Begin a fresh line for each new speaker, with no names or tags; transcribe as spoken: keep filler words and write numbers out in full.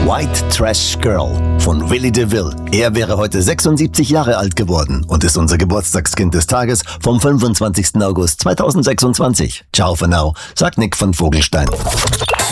White Trash Girl von Willy DeVille. Er wäre heute sechsundsiebzig Jahre alt geworden und ist unser Geburtstagskind des Tages vom fünfundzwanzigsten August zweitausendsechsundzwanzig. Ciao for now, sagt Nick von Vogelstein.